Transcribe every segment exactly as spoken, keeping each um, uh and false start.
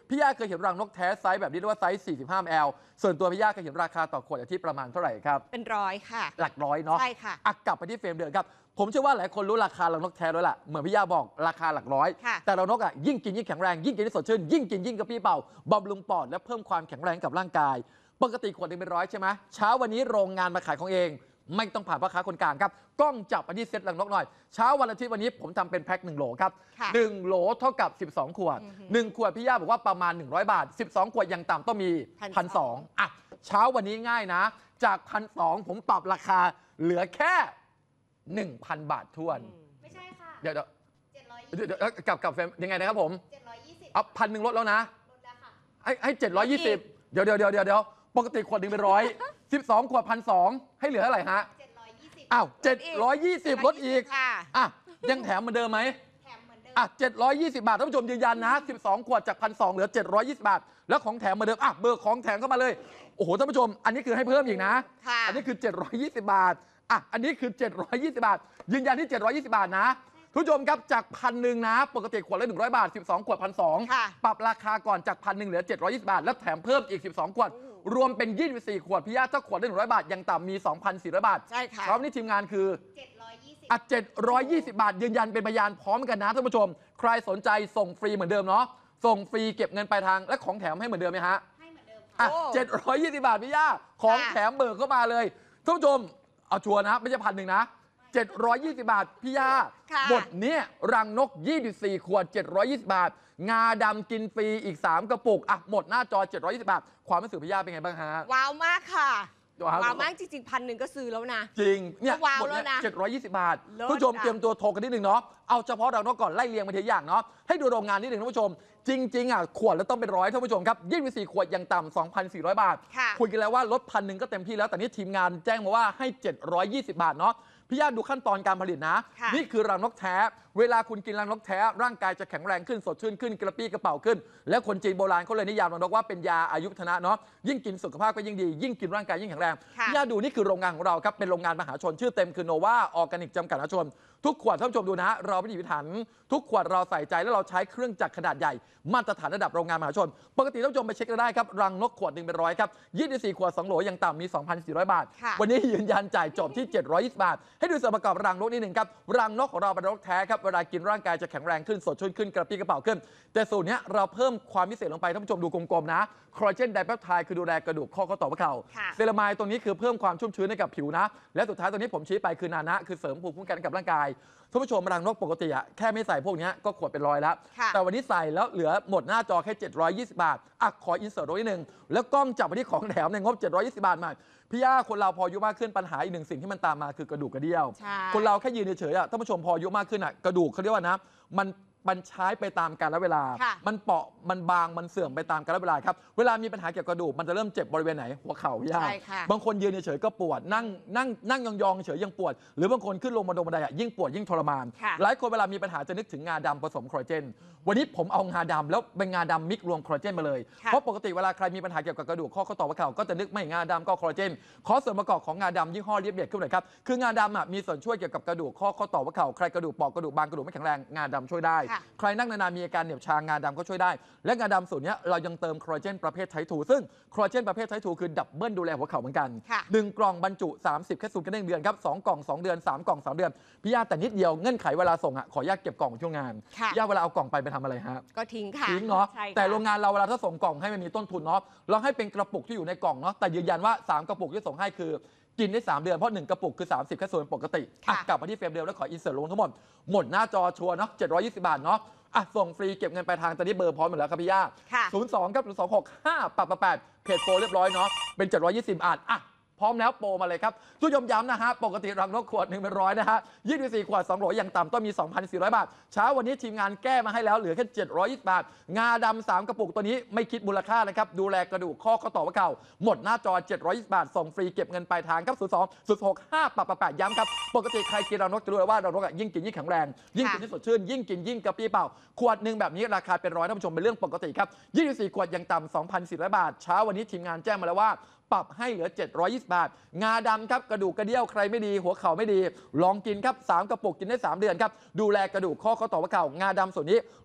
พี่ย่าเคยเห็นรังนกแท้ไซส์แบบนี้เรียกว่าไซส์ สี่สิบห้า มิลลิลิตร ส่วนตัวพี่ย่าเคยเห็นราคาต่อขวดอยู่ที่ประมาณเท่าไหร่ครับเป็นร้อยค่ะหลักร้อยเนาะใช่ค่ะอ่ะกลับไปที่เฟรมเดิมครับผมเชื่อว่าหลายคนรู้ราคารังนกแท้แล้วล่ะเหมือนพี่ย่าบอกราคาหลักร้อยแต่รังนกอ่ะยิ่งกินยิ่งแข็งแรงยิ่งกินยิ่งสดชื่นยิ่งกินยิ่งกระปี้เป่าบำรุงปอดและเพิ่มความแข็งแรงกับร่างกายปกติขวดหนึ่งเป็นร้อยใช่ไหมเช้าวันนี้โรงงานมาขายของเองไม่ต้องผ่านพ่อค้าคนกลางครับกล้องจับอันนี้เซ็ตรังนกหน่อยเช้าวันอาทิตย์วันนี้ผมทำเป็นแพ็คหนึ่งโหลครับหนึ่งโหลเท่ากับสิบสองขวดหนึ่งขวดพี่ย่าบอกว่าประมาณหนึ่งร้อยบาทสิบสองขวดยังต่ำต้องมี หนึ่งพันสองร้อย อ่ะเช้าวันนี้ง่ายนะจาก หนึ่งพันสองร้อย ผมปรับราคาเหลือแค่ หนึ่งพัน บาททวนไม่ใช่ค่ะเดี๋ยวเดี๋ยวเจ็ดร้อยยี่สิบเดี๋ยวกับกับเฟรมยังไงนะครับผมเจ็ดร้อยยี่สิบเอาพันหนึ่งลดแล้วนะลดแล้วค่ะให้ให้เจ็ดร้อยยี่สิบเดี๋ยวเดี๋ยวเดี๋ยวเดี๋ยวเดี๋ยวปกติขวดหนึ่งเป็นร้อยสิบสองขวดพันสองให้เหลือเท่าไหร่ฮะเจ็ดร้อยยี่สิบอ้าวเจ็ดร้อยยี่สิบลดอีกอ่ะยังแถมเหมือนเดิมไหมแถมเหมือนเดิมอ่ะเจ็ดร้อยยี่สิบบาทท่านผู้ชมยืนยันนะสิบสองขวดจากพันสองเหลือเจ็ดร้อยยี่สิบบาทแล้วของแถมเหมือนเดิมอ่ะเบอร์ของแถมเข้ามาเลยโอ้โหท่านผู้ชมอันนี้คือให้เพิ่มอีกนะอันนี้คือเจ็ดร้อยยี่สิบบาทอ่ะอันนี้คือเจ็ดร้อยยี่สิบบาทยืนยันที่เจ็ดร้อยยี่สิบบาทนะทุกผู้ชมครับจากพันหนึ่งนะปกติขวดละหนึ่งร้อยบาทสิบสองขวดพันสองปรับราคาก่อนจากพันหนึ่งเหลือเจ็ดร้อยยี่สิบบาทแล้วแถมเพิ่มอีกสิบสองขวดรวมเป็นยี่สิบสี่ขวดพี่ย่าถ้าขวดละหนึ่งร้อยบาทยังต่ำมี สองพันสี่ร้อย บาทใช่ค่ะพร้อมนี่ทีมงานคือเจ็ดร้อยยี่สิบอ่ะเจ็ดร้อยยี่สิบบาทยืนยันเป็นพยานพร้อมกันนะท่านผู้ชมใครสนใจส่งฟรีเหมือนเดิมเนาะส่งฟรีเก็บเงินปลายทางและของแถมให้เหมือนเดิมไหมฮะให้เหมือนเดิมอ่ะค่ะเจ็ดร้อยยี่สิบบาทพี่ย่าของแถมเบิกเข้ามาเลยท่านผู้ชมเอาชัวร์นะไม่ใช่พันหนึ่งนะเจ็ดร้อยยี่สิบบาทพี่ย่าหมดเนี้ยรังนกยี่สิบสี่ขวดเจ็ดร้อยยี่สิบบาทงาดำกินฟรีอีกสามกระปุกอ่ะหมดหน้าจอเจ็ดร้อยยี่สิบบาทความรู้สึกพี่ย่าเป็นไงบ้างฮะว้าวมากค่ะว้าวมากจริงๆพันหนึ่งก็ซื้อแล้วนะจริงเนี่ยหมดเนี่ยเจ็ดร้อยยี่สิบบาทผู้ชมเตรียมตัวโทรกันนิดนึงเนาะเอาเฉพาะรังนกก่อนไล่เรียงมาทีละอย่างเนาะให้ดูโรงงานนิดนึงท่านผู้ชมจริงๆอ่ะขวดแล้วต้องเป็นร้อยท่านผู้ชมครับยี่สิบสี่ขวดยังต่ำ สองพันสี่ร้อย บาทคุยกันแล้วว่าลดพันหนึ่งก็เต็มที่แล้วแต่นี่ทีมงานแจ้งมาว่าให้เจ็ดร้อยยี่สิบบาทเนาะพี่ย่าดูขั้นตอนการผลิตนะนี่คือรังนกแท้เวลาคุณกินรังนกแท้ร่างกายจะแข็งแรงขึ้นสดชื่นขึ้นกระปี้กระเป๋าขึ้นแล้วคนจีนโบราณเขาเลยนิยามรังนกว่าเป็นยาอายุวัฒนะเนาะยิ่งกินสุขภาพก็ยิ่งดียิ่งกินร่างกายยิ่งแข็งแรงพี่ย่าดูนี่คือโรงงานของเราครับเป็นโรงงานมหาชนชื่อเต็มคือโนวาออร์แกนิกจำกัดมหาชนทุกขวดท่านผู้ชมดูนะเราพิถีพิถันทุกขวดเราใส่ใจและเราใช้เครื่องจักรขนาดใหญ่มาตรฐานระดับโรงงานมหาชนปกติท่านผู้ชมไปเช็คได้ครับรังนกขวดหนึ่งเป็นร้อยครับยี่สิบสี่ขวดสองโหลยังต่ำมี สองพันสี่ร้อย บาทวันนี้ยืนยันจ่ายจบที่เจ็ดร้อยยี่สิบบาทให้ดูส่วนประกอบรังนกนิดหนึ่งครับรังนกของเราเป็นนกแท้ครับเวลากินร่างกายจะแข็งแรงขึ้นสดชื่นขึ้นกระปี้กระเป๋าขึ้นแต่สูตรนี้เราเพิ่มความพิเศษลงไปท่านผู้ชมดูกลมๆนะคอลลาเจนไดเปปไทด์คือดูแลกระดูกข้อข้อต่อหัวเข่าเซรามายตรงนี้คือเพิ่มความชุ่มชื้นให้กับผิวนะและสุดท้ายตรงนี้ผมชี้ไปคือนานะคือเสริมภูมิคุ้มกันกับร่างกายท่านผู้ชมรังนกปกติอะแค่ไม่ใส่พวกนี้ก็ขวดเป็นร้อยแล้วแต่วันนี้ใส่แล้วเหลือหมดหน้าจอแค่เจ็ดร้อยยี่สิบบาทอ่ะขออินเสิร์ตตรงนี้หนึ่งแล้วกล้องจับไปที่ของแถมในงบเจ็ดร้อยยี่สิบบาทมาพี่ย่าคนเราพออายุมากขึ้นปัญหาอีกหนึ่งสิ่งที่มันตามมาคือกระดูกกระเดี่ยวคนเราแค่ยืนเฉยๆอะท่านผู้ชมพออายุมากขึ้นอะกระดูกเขาเรียกว่านะมันมันใช้ไปตามกาลเวลามันเปาะมันบางมันเสื่อมไปตามกาลเวลาครับเวลามีปัญหาเกี่ยวกับกระดูกมันจะเริ่มเจ็บบริเวณไหนหัวเข่าพี่ย่าบางคนยืนเฉยๆก็ปวดนั่งนั่งนั่งยองๆเฉยยังปวดหรือบางคนขึ้นลงบันไดยิ่งปวดยิ่งทรมานหลายคนเวลามีปัญหาจะนึกถึงงาดำผสมคอลลาเจนวันนี้ผมเอางาดำแล้วเป็นงาดำมิกรวมคอลลาเจนมาเลยเพราะปกติเวลาใครมีปัญหาเกี่ยวกับกระดูกข้อข้อต่อหัวเข่าก็จะนึกไม่งาดำก็คอลลาเจนขอส่วนประกอบของงาดำยี่ห้อเรียบเรียบขึ้นหน่อยครับคืองาดำอ่ะมีส่วนช่วยเกี่ยวกับกระดูกข้อข้อต่อหัวเข่าใครกระดูกปอกกระดูกบางกระดูกไม่แข็งแรงงาดำช่วยได้ใครนั่งนานๆมีอาการเหน็บชางาดำก็ช่วยได้และงาดำสูตรนี้เรายังเติมคอลลาเจนประเภทไทป์ทูซึ่งคอลลาเจนประเภทไทป์ทูคือดับเบิลดูแลหัวเข่าเหมือนกันหนึ่งกล่องบรรจุสามสิบแคปซูลกันได้เดือนครับสองกล่องสองเดือนสามกล่องสามเดือนพี่ย่าแต่นิดเดียวเงื่อนไขเวลาส่งอ่ะขออนุญาตเก็บกล่องช่วงงานพี่ย่าเวลาเอากล่องไปไปทำอะไรฮะก็ทิ้งค่ะทิ้งเนาะแต่โรงงานเราเวลาถ้าส่งกล่องให้มันมีต้นทุนเนาะเราให้เป็นกระปุกที่อยู่ในกล่องเนาะแต่ยืนยันว่าสามกระปุกที่ส่งให้คือกินได้สามเดือนเพราะหนึ่งกระปุกคือสามสิบแคปซูลปกติกลับมาที่เฟรมเดิมแล้วขออินเสิร์ตลงทั้งหมดหมดหน้าจอชัวร์เนาะเจ็ดร้อยยี่สิบบาทเนาะอ่ะส่งฟรีเก็บเงินปลายทางตอนนี้เบอร์พร้อมหมดแล้วครับพี่ย่าศูนย์สองครับศูนย์สองหกห้าแปดแปดเพจโปรเรียบร้อยเนาะเป็นเจ็ดร้อยยี่สิบอ่านอ่ะพร้อมแล้วโปรมาเลยครับทุกยมย้ำนะฮะปกติรังนกขวดหนึ่งเป็นร้อยนะฮะยี่สิบสี่ขวดสองโหลอย่างต่ำต้องมี สองพันสี่ร้อย บาทเช้าวันนี้ทีมงานแก้มาให้แล้วเหลือแค่เจ็ดร้อยยี่สิบบาทงาดำสามกระปุกตัวนี้ไม่คิดมูลค่านะครับดูแลกระดูกข้อข้อต่อหัวเข่าหมดหน้าจอเจ็ดร้อยยี่สิบบาทส่งฟรีเก็บเงินปลายทางครับศูนย์สอง ศูนย์หก ห้า แปดแปดย้ำครับปกติใครกินรังนกจะรู้ว่ารังนกยิ่งกินยิ่งแข็งแรงยิ่งกินยิ่งสดชื่นยิ่งกินยิ่งกระปี้เป่าขวดหนึ่งแบบนี้ราคาเป็นร้อยท่านผู้ชมเป็นเรื่องปกติครับยี่สิบสี่ขวดยังต่ำ สองพันสี่ร้อย บาทเช้าวันนี้ทีมงานแจ้งมาแล้วว่าปรับให้เหลือเจ็ดร้อยยี่สิบบาทงาดำครับกระดูกกระเดี่ยวใครไม่ดีหัวเข่าไม่ดีลองกินครับสามกระปุกกินได้สามเดือนครับดูแลกระดูกข้อข้อต่อหัวเข่างาดำส่วนนี้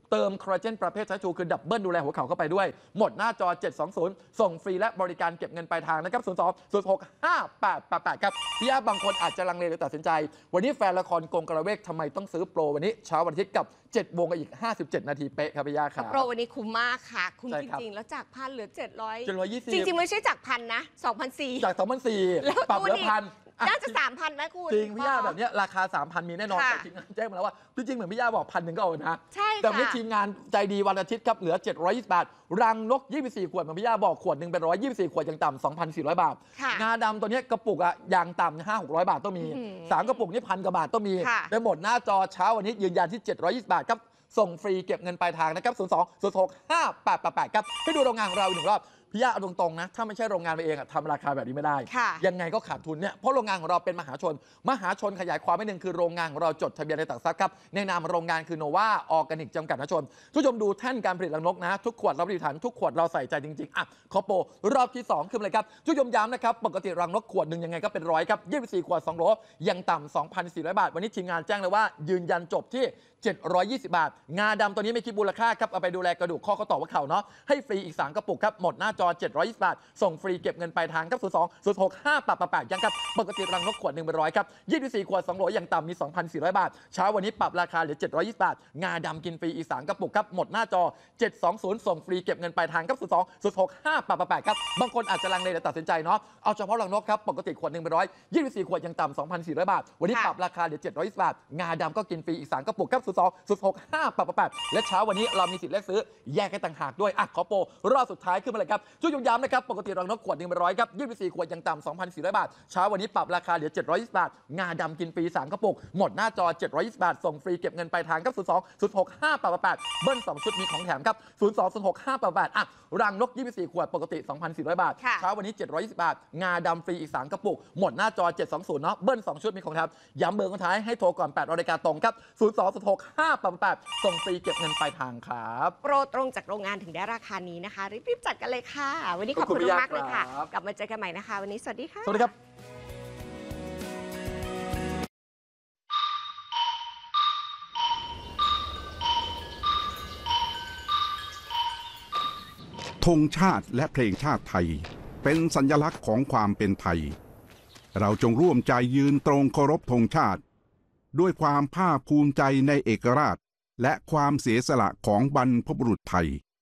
เติมคอลลาเจนประเภทชาชูคือดับเบิลดูแลหัวเข่าเข้าไปด้วยหมดหน้าจอเจ็ดสองศูนย์ส่งฟรีและบริการเก็บเงินปลายทางนะครับศูนย์ สอง ศูนย์ หก ห้า แปด แปด แปดครับพี่ย่าบางคนอาจจะลังเลหรือตัดสินใจวันนี้แฟนละครกงกระเวกทำไมต้องซื้อโปรวันนี้เช้าวันอาทิตย์กับเจ็ดโมงกับอีกห้าสิบเจ็ดนาทีเป๊ะครับพี่ย่าครับโปรวันนี้คุ้มมากค่ะคุ้มใช่จครับริงๆ แล้วจากพันเหลือ เจ็ดร้อยเจ็ดร้อยยี่สิบจริงๆ ไม่ใช่จากพันนะ สองพันสี่ร้อยจากสองพันสี่แล้วปรับเหลือดูดิพันอ่ะน่าจะ สามพัน นะคุณจริงพี่ย่าแบบเนี้ยราคา สามพัน มีแน่นอนค่ะแต่ทีมงานแจ้งมาแล้วว่าจริงๆเหมือนพี่ย่าบอกพันหนึ่งก็เอานะใช่แต่วันนี้ค่ะทีมงานใจดีวันอาทิตย์ครับเหลือเจ็ดร้อยยี่สิบบาทรังนกยี่สิบสี่ขวดเหมือนพี่ย่าบอกขวดหนึ่งเป็นหนึ่งร้อยยี่สิบสี่ขวดอย่างต่ำสองพันสี่ร้อยบาทค่ะงาดำตัวเนี้ยกระปุกอะอย่างต่ำห้าหกร้อยบาทต้องมีอื้อหือสามกระปุกนี่พันกว่าบาทต้องมีค่ะได้หมดหน้าจอเช้าวันนี้ยืนยันที่เจ็ดร้อยยี่สิบบาทครับส่งฟรีเก็บเงินปลายทางนะครับศูนย์ สอง ศูนย์ หก ห้า แปด แปด แปดครับให้ดูโรงงานของเราอีกหนึ่งรอบพี่ย่าเอาตรงๆนะถ้าไม่ใช่โรงงานไปเองอะทำราคาแบบนี้ไม่ได้ค่ะยังไงก็ขาดทุนเนี่ยเพราะโรงงานของเราเป็นมหาชน มหาชนขยายความไม่หนึ่งคือโรงงานของเราจดทะเบียนในต่างทรัพย์ครับในนามโรงงานคือโนวาออร์แกนิกจำกัดมหาชนทุกผู้ชมดูแท่นการผลิตรังนกนะ ทุกขวดเราผลิตฐานทุกขวดเราใส่ใจจริงๆอ่ะขอโปรรอบที่สองขึ้นมาเลยครับทุกผู้ชมย้ำนะครับปกติรังนกขวดหนึ่งยังไงก็เป็นร้อยครับยี่สิบสี่ขวดสองโลยังต่ำ สองพันสี่ร้อย บาท วันนี้ทีมงานแจ้งเลยว่ายืนยันจบที่เจ็ดร้อยยี่สิบบาทงาดำตัวนี้ไม่คิดมูลค่าครับเอาไปดูแลกระดูกข้อข้อต่อว่าเข่าเนาะให้ฟรีอีกสามกระปุกครับหมดหน้าจอเจ็ดร้อยยี่สิบบาทส่งฟรีเก็บเงินปลายทางครับศูนย์ สอง ศูนย์ หก ห้า แปด แปด แปดยังครับปกติรังนกขวดหนึ่งเป็นร้อยครับยี่สิบสี่ขวดสองโหลอย่างต่ำมี สองพันสี่ร้อย บาทเช้าวันนี้ปรับราคาเหลือเจ็ดร้อยยี่สิบบาทงาดำกินฟรีอีกสามกระปุกครับหมดหน้าจอเจ็ดสองศูนย์ส่งฟรีเก็บเงินปลายทางครับศูนย์ สอง ศูนย์ หก ห้า แปด แปด แปดครับบางคนอาจจะลังเลแต่ตัดสินใจเนาะเอาเฉพาะรังนกครับปกติขวดหนึ่งเป็นร้อยยี่สิบสี่ขวดยังต่ำ สองพันสี่ร้อย บาทวันนี้ปรับราคาเหลือเจ็ดร้อยยี่สิบบาทงาดำก็กินฟรีอีกสามกระปุกครับศูนย์ สอง ศูนย์ หก ห้า แปด แปด แปดและเช้าวันนี้เรามีสิทธิ์เลือกซื้อแยกให้ต่างหากด้วยอ่ะขอโปรรอบสุดท้ายขึ้นมาเลยครับช่วยย้ำนะครับปกติรังนกขวดหนึ่งเป็นร้อยครับยี่สิบสี่ขวดยังต่ำ สองพันสี่ร้อย บาทเช้าวันนี้ปรับราคาเหลือเจ็ดร้อยยี่สิบบาทงาดำกินฟรีสามกระปุกหมดหน้าจอเจ็ดร้อยยี่สิบบาทส่งฟรีเก็บเงินปลายทางครับศูนย์ สอง ศูนย์ หก ห้า แปด แปด แปดเบิ้ลสองชุดมีของแถมครับศูนย์ สอง ศูนย์ หก ห้า แปด แปดอ่ะรังนกยี่สิบสี่ขวดปกติ สองพันสี่ร้อย บาทค่ะเช้าวันนี้เจ็ดร้อยยี่สิบบาทงาดำฟรีอีกสามกระปุกหมดหน้าจอเจ็ดสองศูนย์เนาะเบิ้ลสองชุดมีของแถมย้ำเบอร์คนท้ายให้โทรก่อนแปดนาฬิกาตรงครับศูนย์ สอง ศูนย์ หก ห้า แปด แปดส่งฟรีเก็บเงินปลายทางครับโปรตรงจากโรงงานถึงได้ราคานี้นะคะ รีบๆจัดกันเลยค่ะ วันนี้ขอบขอบคุคุณณมากๆเลยค่ะครับกลับมาเจอกันใหม่นะคะ วันนี้สวัสดีค่ะสวัสดีครับธงชาติและเพลงชาติไทยเป็นสัญลักษณ์ของความเป็นไทย เราจงร่วมใจยืนตรงเคารพธงชาติ ด้วยความภาคภูมิใจในเอกราชและความเสียสละของบรรพบุรุษไทย